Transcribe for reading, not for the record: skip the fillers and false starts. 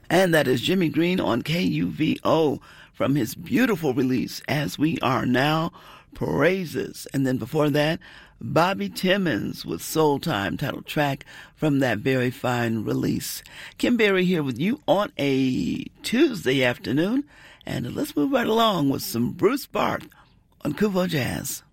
And that is Jimmy Green on KUVO from his beautiful release, As We Are Now, Praises. And then before that, Bobby Timmons with Soul Time, title track from that very fine release. Kim Berry here with you on a Tuesday afternoon. And let's move right along with some Bruce Barth on KUVO Jazz.